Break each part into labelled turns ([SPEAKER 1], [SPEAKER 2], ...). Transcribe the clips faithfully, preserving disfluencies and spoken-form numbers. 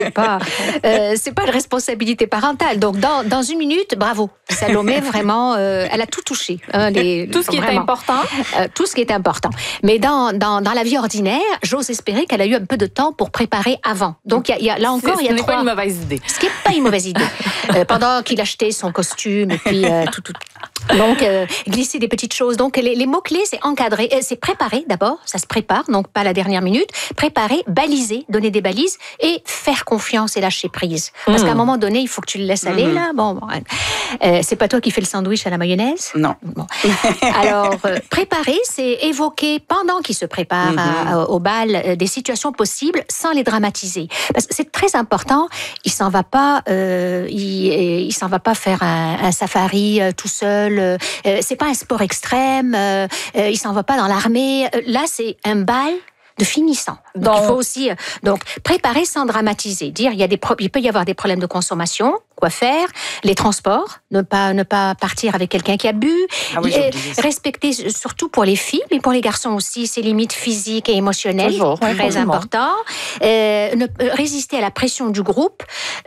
[SPEAKER 1] pas, euh, c'est pas une responsabilité parentale. Donc, dans, dans une minute, bravo. Salomé, vraiment, euh, elle a tout touché. Hein, les,
[SPEAKER 2] tout ce qui
[SPEAKER 1] vraiment,
[SPEAKER 2] est important.
[SPEAKER 1] Euh, tout ce qui est important. Mais dans, dans, dans la vie ordinaire, j'ose espérer qu'elle a eu un peu de temps pour préparer avant. Donc, y a, y a, là encore, il y a
[SPEAKER 2] ce
[SPEAKER 1] trois...
[SPEAKER 2] Ce n'est pas une mauvaise idée.
[SPEAKER 1] Ce qui n'est pas une mauvaise idée. euh, pendant qu'il achetait son costume et puis euh, tout, tout. Donc, euh, glisser des petites choses. Donc, les, les mots-clés, c'est encadrer, euh, c'est préparer d'abord, ça se prépare, donc pas la dernière minute. Préparer, baliser, donner des balises et faire confiance et lâcher prise. Parce mmh. qu'à un moment donné, il faut que tu le laisses aller, mmh. là. Bon, euh, c'est pas toi qui fais le sandwich à la mayonnaise?
[SPEAKER 3] Non.
[SPEAKER 1] Bon. Alors, euh, préparer, c'est évoquer, pendant qu'il se prépare mmh. à, à, au bal, euh, des situations possibles sans les dramatiser. Parce que c'est très important, il s'en va pas, euh, il, il s'en va pas faire un, un safari euh, tout seul. Euh, c'est pas un sport extrême. Euh, euh, il s'en va pas dans l'armée. Euh, là, c'est un bal de finissant. Donc, donc, il faut aussi donc préparer sans dramatiser. Dire il y a des pro- il peut y avoir des problèmes de consommation. Quoi faire? Les transports, ne pas ne pas partir avec quelqu'un qui a bu.
[SPEAKER 3] Ah oui,
[SPEAKER 1] et respecter surtout pour les filles, mais pour les garçons aussi ses limites physiques et émotionnelles.
[SPEAKER 2] Toujours,
[SPEAKER 1] très important. Euh, ne, euh, résister à la pression du groupe.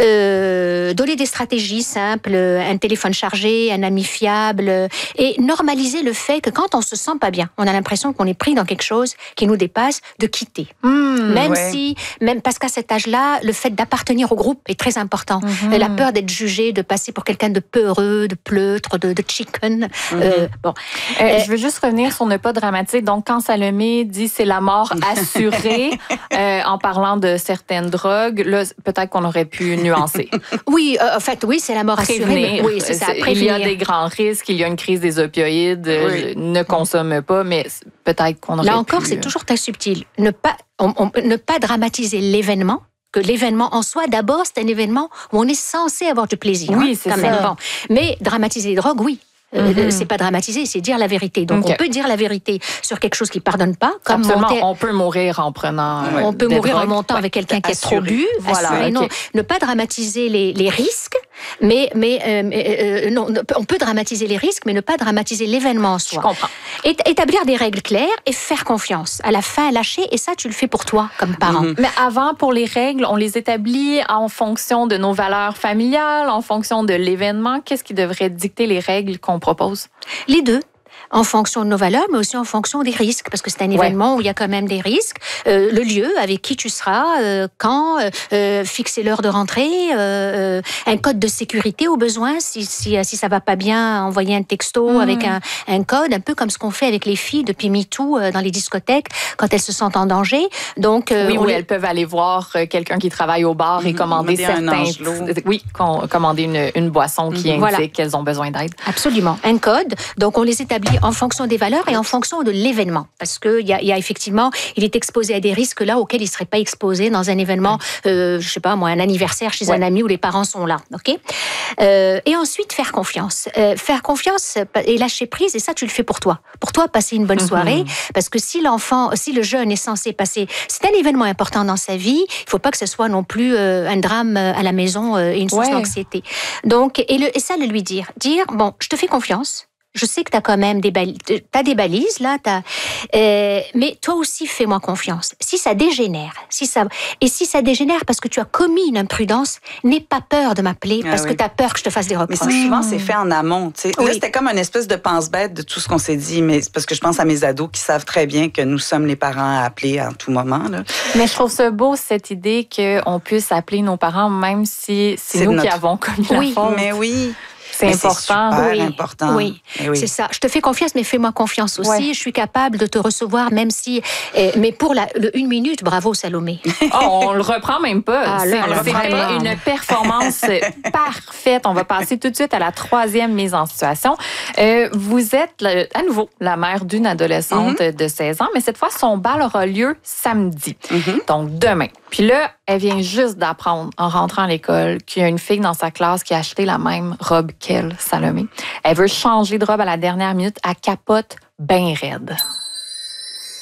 [SPEAKER 1] Euh, donner des stratégies simples, un téléphone chargé, un ami fiable, et normaliser le fait que quand on se sent pas bien, on a l'impression qu'on est pris dans quelque chose qui nous dépasse, de quitter. Mmh, même ouais. si, même parce qu'à cet âge-là, le fait d'appartenir au groupe est très important. Mmh. La peur d'être jugé, de passer pour quelqu'un de peureux, de pleutre, de, de chicken. Mmh. Euh, bon.
[SPEAKER 2] Euh, euh, je veux juste revenir sur ne pas dramatiser. Donc, quand Salomé dit c'est la mort assurée, euh, en parlant de certaines drogues, là, peut-être qu'on aurait pu nuancer.
[SPEAKER 1] Oui, euh, en fait, oui, c'est la mort
[SPEAKER 2] prévenir.
[SPEAKER 1] assurée. Oui, c'est ça.
[SPEAKER 2] Prévenir. Il y a des grands risques, il y a une crise des opioïdes, oui. ne consomme pas, mais peut-être qu'on aurait
[SPEAKER 1] Là encore,
[SPEAKER 2] pu...
[SPEAKER 1] c'est toujours très subtil. Ne pas, on, on, ne pas dramatiser l'événement, que l'événement en soi, d'abord, c'est un événement où on est censé avoir du plaisir.
[SPEAKER 2] Oui,
[SPEAKER 1] hein,
[SPEAKER 2] c'est
[SPEAKER 1] quand
[SPEAKER 2] ça.
[SPEAKER 1] Même. Bon. Mais dramatiser les drogues, oui. Euh, mm-hmm. C'est pas dramatiser, c'est dire la vérité. Donc, okay. on peut dire la vérité sur quelque chose qui pardonne pas. Comme
[SPEAKER 2] monter... on peut mourir en prenant.
[SPEAKER 1] Ouais. On peut mourir
[SPEAKER 2] drogues.
[SPEAKER 1] en montant ouais. avec quelqu'un qui a trop bu.
[SPEAKER 2] Voilà.
[SPEAKER 1] Assuré,
[SPEAKER 2] Okay.
[SPEAKER 1] Non, ne pas dramatiser les, les risques, mais, mais euh, euh, non, on peut dramatiser les risques, mais ne pas dramatiser l'événement en soi.
[SPEAKER 2] Je comprends.
[SPEAKER 1] Et, établir des règles claires et faire confiance. À la fin, lâcher, et ça, tu le fais pour toi, comme parent.
[SPEAKER 2] Mm-hmm. Mais avant, pour les règles, on les établit en fonction de nos valeurs familiales, en fonction de l'événement. Qu'est-ce qui devrait dicter les règles qu'on propose?
[SPEAKER 1] Les deux. En fonction de nos valeurs, mais aussi en fonction des risques, parce que c'est un ouais. événement où il y a quand même des risques. Euh, le lieu, avec qui tu seras, euh, quand, euh, fixer l'heure de rentrée, euh, un code de sécurité au besoin, si, si, si ça va pas bien, envoyer un texto mmh. avec un, un code, un peu comme ce qu'on fait avec les filles depuis MeToo euh, dans les discothèques, quand elles se sentent en danger. Donc,
[SPEAKER 2] euh, oui,
[SPEAKER 1] on
[SPEAKER 2] oui,
[SPEAKER 1] les...
[SPEAKER 2] elles peuvent aller voir quelqu'un qui travaille au bar mmh. et commander certains... Oui, commander une, une boisson qui mmh. indique voilà. qu'elles ont besoin d'aide.
[SPEAKER 1] Absolument. Un code. Donc, on les établit en fonction des valeurs et en fonction de l'événement. Parce qu'il y a, y a effectivement, il est exposé à des risques là auxquels il ne serait pas exposé dans un événement, euh, je ne sais pas moi, un anniversaire chez ouais. un ami où les parents sont là. Okay euh, et ensuite, faire confiance. Euh, faire confiance et lâcher prise, et ça, tu le fais pour toi. Pour toi, passer une bonne soirée. Mm-hmm. Parce que si l'enfant, si le jeune est censé passer, c'est un événement important dans sa vie, il ne faut pas que ce soit non plus euh, un drame à la maison euh, et une source ouais. d'anxiété. Donc, et, le, et ça, le lui dire. Dire, bon, je te fais confiance. Je sais que tu as quand même des balises, t'as des balises là, t'as, euh, mais toi aussi fais-moi confiance. Si ça dégénère, si ça, et si ça dégénère parce que tu as commis une imprudence, n'aie pas peur de m'appeler parce ah oui. que tu as peur que je te fasse des reproches.
[SPEAKER 3] Mais ça, souvent c'est fait en amont. Tu sais. Oui. Là c'était comme une espèce de pense-bête de tout ce qu'on s'est dit, mais c'est parce que je pense à mes ados qui savent très bien que nous sommes les parents à appeler à tout moment. Là.
[SPEAKER 2] Mais je trouve ça beau cette idée qu'on puisse appeler nos parents même si c'est, c'est nous notre... qui avons commis
[SPEAKER 1] oui.
[SPEAKER 2] la faute.
[SPEAKER 3] Mais oui.
[SPEAKER 2] C'est
[SPEAKER 3] mais
[SPEAKER 2] important.
[SPEAKER 3] C'est super
[SPEAKER 1] oui,
[SPEAKER 3] important.
[SPEAKER 1] Oui, oui. c'est ça. Je te fais confiance, mais fais-moi confiance aussi. Ouais. Je suis capable de te recevoir, même si... Eh, mais pour la, le une minute, bravo Salomé.
[SPEAKER 2] Oh, on le reprend même pas.
[SPEAKER 1] Ah, là,
[SPEAKER 2] c'est, c'était pas. Une performance parfaite. On va passer tout de suite à la troisième mise en situation. Euh, vous êtes, à nouveau, la mère d'une adolescente mm-hmm. de seize ans, mais cette fois, son bal aura lieu samedi. Mm-hmm. Donc, demain. Puis là, elle vient juste d'apprendre, en rentrant à l'école, qu'il y a une fille dans sa classe qui a acheté la même robe qu'elle, Salomé. Elle veut changer de robe à la dernière minute. Elle capote bien raide.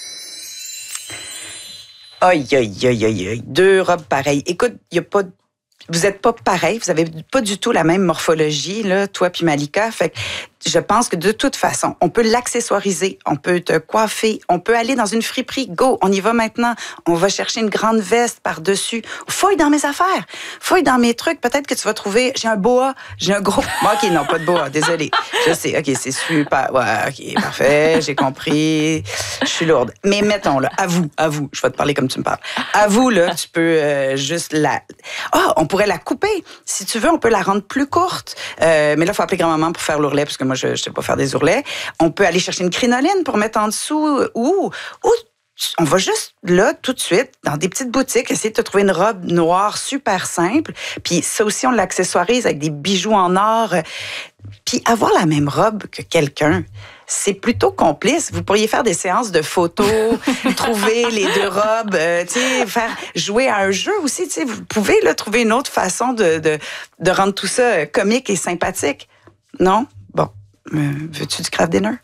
[SPEAKER 3] Aïe, aïe, aïe, aïe, aïe. Deux robes pareilles. Écoute, il n'y a pas vous êtes pas pareil, vous avez pas du tout la même morphologie, là, toi puis Malika. Fait que je pense que de toute façon, on peut l'accessoiriser, on peut te coiffer, on peut aller dans une friperie. Go, on y va maintenant. On va chercher une grande veste par-dessus. Fouille dans mes affaires, fouille dans mes trucs. Peut-être que tu vas trouver, j'ai un boa, j'ai un gros... OK, non, pas de boa, désolé. Je sais, OK, c'est super. Ouais, OK, parfait, j'ai compris. Je suis lourde. Mais mettons, là, avoue, avoue, je vais te parler comme tu me parles. Avoue, là, tu peux euh, juste la... Ah, oh, on pourrait la couper. Si tu veux, on peut la rendre plus courte. Euh, mais là, il faut appeler grand-maman pour faire l'ourlet, parce que moi, je ne sais pas faire des ourlets. On peut aller chercher une crinoline pour mettre en dessous. Ou, ou on va juste, là, tout de suite, dans des petites boutiques, essayer de te trouver une robe noire super simple. Puis ça aussi, on l'accessoirise avec des bijoux en or. Puis avoir la même robe que quelqu'un, c'est plutôt complice. Vous pourriez faire des séances de photos, trouver les deux robes, euh, tu sais, faire jouer à un jeu aussi. Tu sais, vous pouvez là, trouver une autre façon de, de, de rendre tout ça comique et sympathique. Non? Bon. Euh, veux-tu du craft dinner?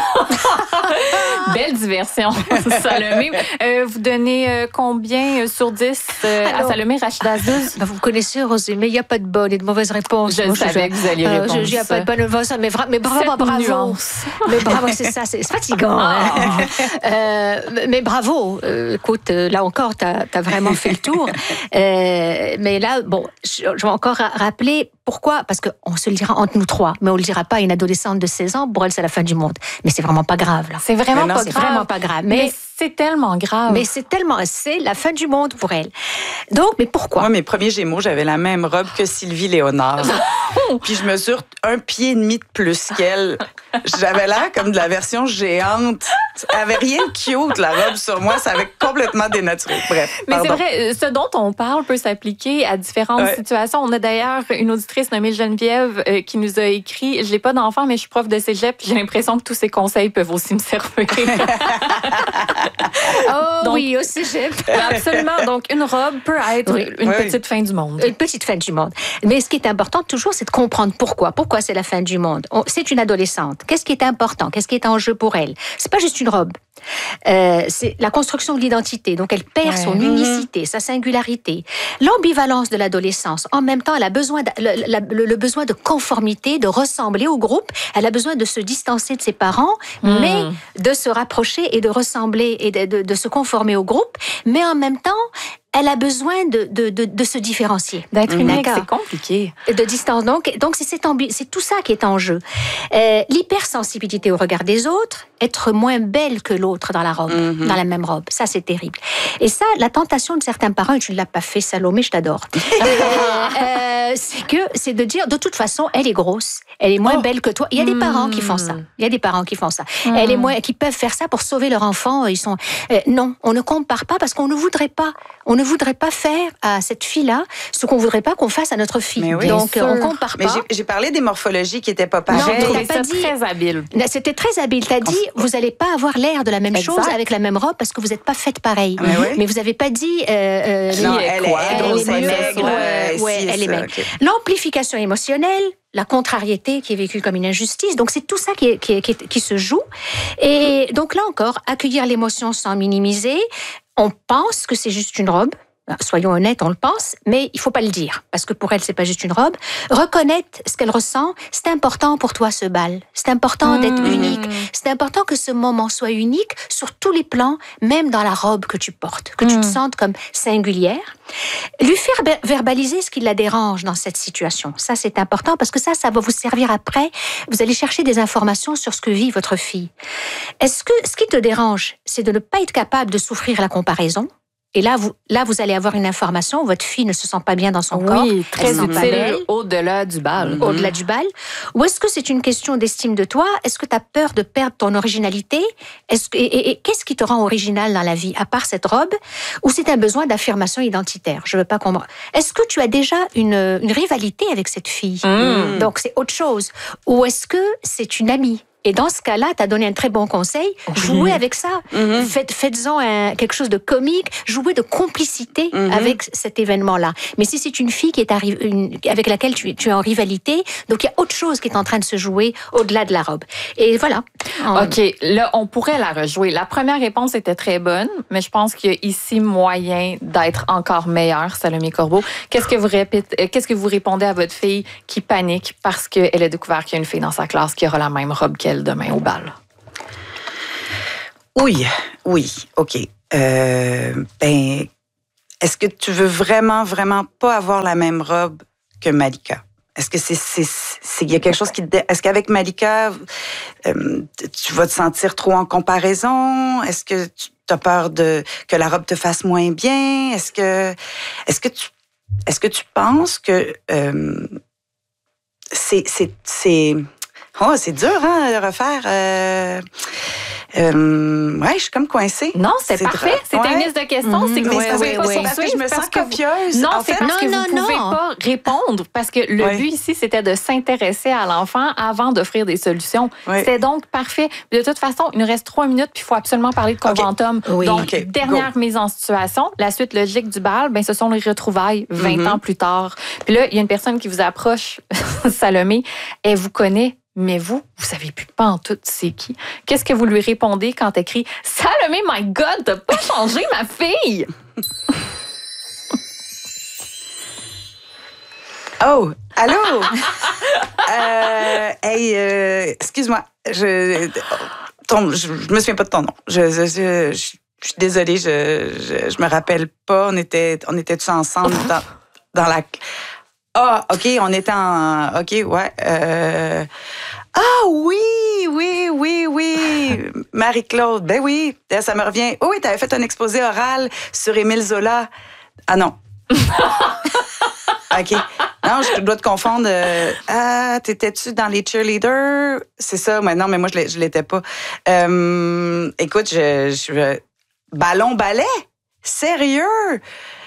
[SPEAKER 2] Belle diversion, Salomé. Euh, vous donnez euh, combien sur dix euh, Alors, à Salomé Rachida Azouz?
[SPEAKER 1] Ben vous connaissez, Rosé, mais il n'y a pas de bonne et de mauvaise réponse.
[SPEAKER 2] Je
[SPEAKER 1] Moi,
[SPEAKER 2] savais
[SPEAKER 1] je,
[SPEAKER 2] que vous alliez répondre.
[SPEAKER 1] Il n'y a pas de bonne et de mauvaise réponse, mais, vra- mais bravo, bravo.
[SPEAKER 2] Nuance.
[SPEAKER 1] Mais bravo, c'est ça, c'est, c'est fatigant.
[SPEAKER 2] Ah.
[SPEAKER 1] Hein. Euh, mais bravo. Euh, écoute, là encore, tu as vraiment fait le tour. Euh, mais là, bon, je, je vais encore rappeler pourquoi. Parce qu'on se le dira entre nous trois, mais on ne le dira pas à une adolescente de seize ans. Pour elle, c'est la fin du monde. Mais c'est vraiment pas grave. Là.
[SPEAKER 2] C'est vraiment
[SPEAKER 1] non,
[SPEAKER 2] pas
[SPEAKER 1] c'est
[SPEAKER 2] grave.
[SPEAKER 1] vraiment pas grave.
[SPEAKER 2] Mais, mais c'est tellement grave.
[SPEAKER 1] Mais c'est tellement, c'est la fin du monde pour elle. Donc, mais pourquoi?
[SPEAKER 3] Moi, mes premiers Gémeaux, j'avais la même robe que Sylvie Léonard. Puis je mesure un pied et demi de plus qu'elle. J'avais l'air comme de la version géante. Elle avait rien de cute, la robe sur moi. Ça avait complètement dénaturé. Bref,
[SPEAKER 2] mais
[SPEAKER 3] pardon.
[SPEAKER 2] c'est vrai, ce dont on parle peut s'appliquer à différentes ouais. situations. On a d'ailleurs une auditrice nommée Geneviève euh, qui nous a écrit « Je n'ai pas d'enfant, mais je suis prof de cégep. J'ai l'impression que tous ces conseils peuvent aussi me servir. »
[SPEAKER 1] Oh donc, oui, au cégep.
[SPEAKER 2] Absolument. Donc, une robe peut être oui. une oui. petite fin du monde.
[SPEAKER 1] Une petite fin du monde. Mais ce qui est important toujours, c'est de comprendre pourquoi. Pourquoi c'est la fin du monde? C'est une adolescente. Qu'est-ce qui est important? Qu'est-ce qui est en jeu pour elle? C'est pas juste une robe. Euh, c'est la construction de l'identité. Donc, elle perd ouais. son unicité, sa singularité. L'ambivalence de l'adolescence. En même temps, elle a besoin de, le, le, le besoin de conformité, de ressembler au groupe. Elle a besoin de se distancer de ses parents, mmh. mais de se rapprocher et de ressembler et de, de, de se conformer au groupe. Mais en même temps, elle a besoin de, de, de, de se différencier.
[SPEAKER 2] D'être unique, c'est compliqué.
[SPEAKER 1] De distance. Donc, donc c'est, cette ambi- c'est tout ça qui est en jeu. Euh, l'hypersensibilité au regard des autres, être moins belle que l'autre dans la robe, mm-hmm. dans la même robe. Ça, c'est terrible. Et ça, la tentation de certains parents, et tu ne l'as pas fait, Salomé, je t'adore, euh, euh, c'est, que, c'est de dire, de toute façon, elle est grosse, elle est moins oh. belle que toi. Il y a des parents qui font ça. Il y a des parents qui font ça. Mm. Elle est moins, qui peuvent faire ça pour sauver leur enfant. Ils sont, euh, non, on ne compare pas parce qu'on ne voudrait pas. On ne voudrait pas faire à cette fille-là ce qu'on voudrait pas qu'on fasse à notre fille.
[SPEAKER 3] Oui,
[SPEAKER 1] donc, on compare
[SPEAKER 3] mais
[SPEAKER 1] pas.
[SPEAKER 3] J'ai, j'ai parlé des morphologies qui n'étaient pas pareilles.
[SPEAKER 2] Non, mais t'as pas dit... très habile.
[SPEAKER 1] C'était très habile. T'as dit, vous n'allez pas avoir l'air de la même exact. chose avec la même robe parce que vous n'êtes pas faites pareil.
[SPEAKER 3] Mais, oui.
[SPEAKER 1] mais vous n'avez pas dit... Euh, euh,
[SPEAKER 3] non, elle,
[SPEAKER 1] quoi,
[SPEAKER 3] elle, elle, elle est maigre.
[SPEAKER 1] Ouais, ouais, elle est maigre. Okay. L'amplification émotionnelle, la contrariété qui est vécue comme une injustice. Donc, c'est tout ça qui, est, qui, est, qui, est, qui se joue. Et donc, là encore, accueillir l'émotion sans minimiser. On pense que c'est juste une robe. Soyons honnêtes, on le pense, mais il faut pas le dire, parce que pour elle, c'est pas juste une robe. Reconnaître ce qu'elle ressent, c'est important pour toi, ce bal. C'est important d'être mmh. unique. C'est important que ce moment soit unique sur tous les plans, même dans la robe que tu portes, que mmh. tu te sentes comme singulière. Lui faire verbaliser ce qui la dérange dans cette situation. Ça, c'est important, parce que ça, ça va vous servir après. Vous allez chercher des informations sur ce que vit votre fille. Est-ce que ce qui te dérange, c'est de ne pas être capable de souffrir la comparaison? Et là, vous, là, vous allez avoir une information. Votre fille ne se sent pas bien dans son
[SPEAKER 2] oui,
[SPEAKER 1] corps.
[SPEAKER 2] Oui, très utile au-delà du bal.
[SPEAKER 1] Mm-hmm. Au-delà du bal. Ou est-ce que c'est une question d'estime de toi? Est-ce que tu as peur de perdre ton originalité? Est-ce que, et, et, et qu'est-ce qui te rend original dans la vie, à part cette robe? Ou c'est un besoin d'affirmation identitaire? Je veux pas comprendre. Est-ce que tu as déjà une, une rivalité avec cette fille? Mm. Donc, c'est autre chose. Ou est-ce que c'est une amie? Et dans ce cas-là, tu as donné un très bon conseil. Oui. Jouez avec ça. Mm-hmm. Faites, faites-en un, quelque chose de comique. Jouez de complicité mm-hmm. avec cet événement-là. Mais si c'est une fille qui est arri- une, avec laquelle tu, tu es en rivalité, donc il y a autre chose qui est en train de se jouer au-delà de la robe. Et voilà.
[SPEAKER 2] On... OK. Là, on pourrait la rejouer. La première réponse était très bonne, mais je pense qu'il y a ici moyen d'être encore meilleur, Salomé Corbeau. Qu'est-ce que vous répétez, qu'est-ce que vous répondez à votre fille qui panique parce qu'elle a découvert qu'il y a une fille dans sa classe qui aura la même robe qu'elle demain au bal?
[SPEAKER 3] Oui, oui, OK. Euh, ben, est-ce que tu veux vraiment, vraiment pas avoir la même robe que Malika? Est-ce que c'est, c'est, c'est, y a quelque chose qui te, est-ce qu'avec Malika, euh, tu vas te sentir trop en comparaison? Est-ce que tu as peur de, que la robe te fasse moins bien? Est-ce que, est-ce que tu, est-ce que tu penses que, euh, c'est, c'est, c'est, oh, c'est dur, hein, de refaire, euh, Euh, ouais, je suis comme coincée.
[SPEAKER 2] Non, c'est, c'est parfait. C'était ouais. une liste de questions. Mm-hmm. C'est que vous
[SPEAKER 3] ouais,
[SPEAKER 2] ne pouvez
[SPEAKER 3] ouais,
[SPEAKER 2] pas
[SPEAKER 3] ouais. Parce que je me sens copieuse.
[SPEAKER 2] Non,
[SPEAKER 3] en
[SPEAKER 2] c'est
[SPEAKER 3] fait.
[SPEAKER 2] parce
[SPEAKER 1] non,
[SPEAKER 2] que
[SPEAKER 1] non,
[SPEAKER 2] vous ne pouvez
[SPEAKER 1] non.
[SPEAKER 2] pas répondre. Parce que le ouais. but ici, c'était de s'intéresser à l'enfant avant d'offrir des solutions. Ouais. C'était donc parfait. De toute façon, il nous reste trois minutes puis il faut absolument parler de Conventum. Okay. Oui. Donc, okay. dernière Go. mise en situation. La suite logique du bal, ben, ce sont les retrouvailles vingt mm-hmm. ans plus tard. Puis là, il y a une personne qui vous approche, Salomé. Elle vous connaît. Mais vous, vous savez plus pas en tout c'est qui. Qu'est-ce que vous lui répondez quand elle crie « Salomé, my God, t'as pas changé ma fille! »
[SPEAKER 3] Oh, allô? euh, hey, euh, excuse-moi, je, ton, je, je me souviens pas de ton nom. Je, je, je, je suis désolée, je, je, je me rappelle pas. On était, on était tous ensemble dans, dans la... Ah, OK, on était en... OK, ouais. Euh... Ah oui, oui, oui, oui. Marie-Claude, ben oui, ça me revient. Oh oui, t'avais fait un exposé oral sur Émile Zola. Ah non. OK. Non, je dois te confondre. Ah, t'étais-tu dans les cheerleaders? C'est ça, mais non, mais moi, je l'étais pas. Euh, écoute, je... je ballon ballet? Sérieux?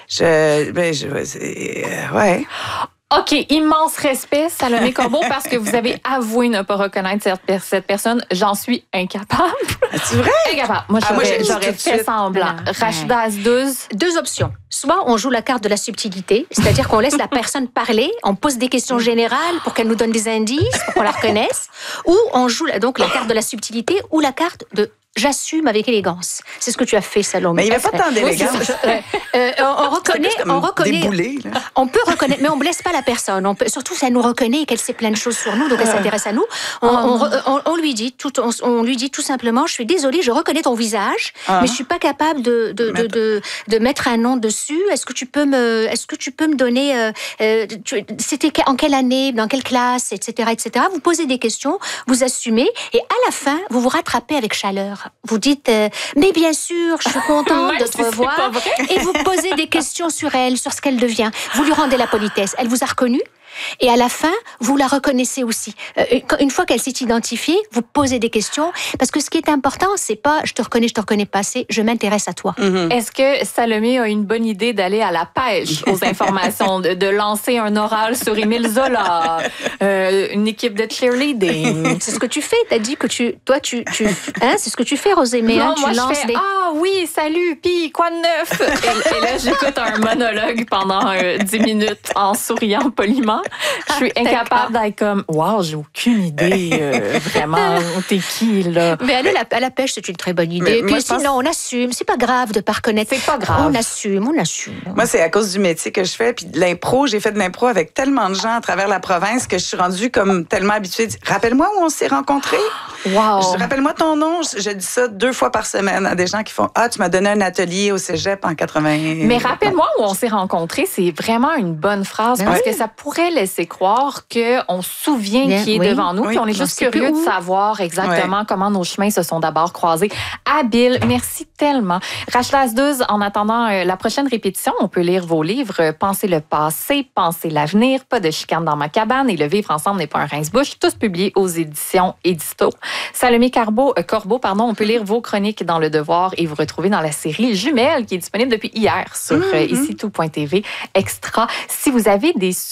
[SPEAKER 3] Je... Ben, je... Euh, ouais.
[SPEAKER 2] OK, immense respect, Salomé Corbeau, parce que vous avez avoué ne pas reconnaître cette, cette personne. J'en suis incapable.
[SPEAKER 3] C'est vrai?
[SPEAKER 2] Incapable. Moi,
[SPEAKER 3] ah, moi
[SPEAKER 2] j'aurais fait semblant. Ah, Rachida Asdouz.
[SPEAKER 1] Deux options. Soit on joue la carte de la subtilité, c'est-à-dire qu'on laisse la personne parler, on pose des questions générales pour qu'elle nous donne des indices, pour qu'on la reconnaisse, ou on joue donc la carte de la subtilité ou la carte de j'assume avec élégance. C'est ce que tu as fait, Salomé.
[SPEAKER 3] Mais il n'y avait pas tant d'élégance.
[SPEAKER 1] euh, euh, on, on reconnaît, on reconnaît,
[SPEAKER 3] déboulé, là.
[SPEAKER 1] On peut reconnaître, mais on ne blesse pas la personne. On peut, surtout, si elle nous reconnaît et qu'elle sait plein de choses sur nous, donc elle s'intéresse à nous. On, oh. on, on, on lui dit tout, on, on lui dit tout simplement, je suis désolée, je reconnais ton visage, ah. mais je suis pas capable de de, de, de de mettre un nom dessus. Est-ce que tu peux me, est-ce que tu peux me donner, euh, euh, tu, c'était en quelle année, dans quelle classe, et cetera, et cetera. Vous posez des questions, vous assumez, et à la fin, vous vous rattrapez avec chaleur. Vous dites, euh, mais bien sûr, je suis contente de te revoir. Et vous posez des questions sur elle, sur ce qu'elle devient. Vous lui rendez la politesse. Elle vous a reconnu. Et à la fin, vous la reconnaissez aussi. Euh, une fois qu'elle s'est identifiée, vous posez des questions. Parce que ce qui est important, c'est pas je te reconnais, je te reconnais pas, c'est je m'intéresse à toi.
[SPEAKER 2] Mm-hmm. Est-ce que Salomé a une bonne idée d'aller à la pêche aux informations, de, de lancer un oral sur Émile Zola, euh, une équipe de cheerleading?
[SPEAKER 1] C'est ce que tu fais. T'as dit que tu, toi, tu, tu hein, c'est ce que tu fais, Rosémé.
[SPEAKER 2] Non,
[SPEAKER 1] hein,
[SPEAKER 2] moi
[SPEAKER 1] tu
[SPEAKER 2] je
[SPEAKER 1] lances
[SPEAKER 2] fais
[SPEAKER 1] des...
[SPEAKER 2] ah oui, salut, puis quoi de neuf? et, et là, j'écoute un monologue pendant euh, dix minutes en souriant poliment. Je suis incapable d'être comme « Wow, j'ai aucune idée, euh, vraiment, t'es qui, là? »
[SPEAKER 1] Mais aller à la pêche, c'est une très bonne idée. Mais Puis sinon, pense... on assume. C'est pas grave de pas reconnaître.
[SPEAKER 2] C'est pas grave.
[SPEAKER 1] On assume, on assume.
[SPEAKER 3] Moi, c'est à cause du métier que je fais. Puis de l'impro, j'ai fait de l'impro avec tellement de gens à travers la province que je suis rendue comme tellement habituée. Rappelle-moi où on s'est rencontrés.
[SPEAKER 2] Wow.
[SPEAKER 3] Je, rappelle-moi ton nom. Je, je dis ça deux fois par semaine à des gens qui font « Ah, tu m'as donné un atelier au cégep en quatre-vingts... »
[SPEAKER 2] Mais rappelle-moi où on s'est rencontrés, c'est vraiment une bonne phrase, ben parce oui. que ça pourrait laisser croire qu'on se souvient Bien, qui est oui. devant nous, oui. puis on est juste on curieux de savoir exactement ouais. comment nos chemins se sont d'abord croisés. Habile, merci tellement. Rachida Asdouz, en attendant euh, la prochaine répétition, on peut lire vos livres « Penser le passé, penser l'avenir »,« Pas de chicane dans ma cabane » et « Le vivre ensemble n'est pas un rince-bouche », tous publiés aux éditions Édito. Salomé Corbeau, euh, Corbeau, pardon, on peut lire vos chroniques dans Le Devoir et vous retrouver dans la série Jumelles qui est disponible depuis hier sur mm-hmm. euh, ici tout point t v Extra. Si vous avez des suggestions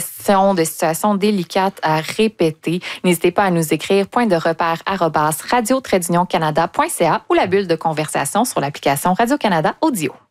[SPEAKER 2] questions, de situations délicates à répéter, n'hésitez pas à nous écrire point de repère arobase radio tiret d'union canada point c a ou la bulle de conversation sur l'application Radio-Canada Audio.